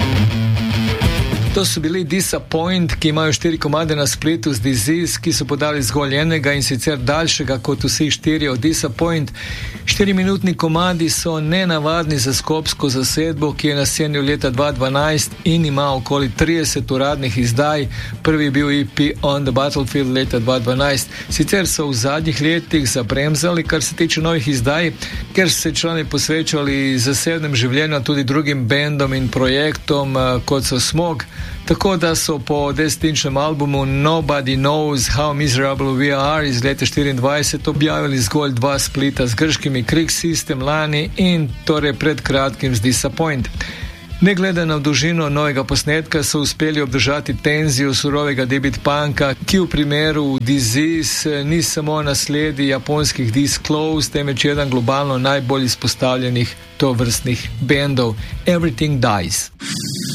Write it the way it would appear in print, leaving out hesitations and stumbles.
To so bili Disappoint, ki imajo 4 komade na spletu z Disease, ki so podali zgolj enega in sicer daljšega kot vsi 4 od Disappoint. 4-minutni komadi so nenavadni za skopsko zasedbo, ki je nasenil leta 2012 in ima okoli 30 uradnih izdaj. Prvi je bil EP On the Battlefield leta 2012. Sicer so v zadnjih letih zabremzali, kar se tiče novih izdaj, ker so se člani posvečali zasebnem življenju tudi drugim bendom in projektom, kot so Smog. Tako da so po 10-inčnem albumu Nobody Knows How Miserable We Are iz leta 24 objavili zgolj 2 splita z grškimi Krieg System lani in torej pred kratkim z Disappoint. Ne glede na dolžino novega posnetka so uspeli obdržati tenzijo surovega debit punka, ki v primeru Disease ni samo nasledi japonskih Disclose, temveč eden globalno najbolj izpostavljenih tovrstnih bendov. Everything Dies.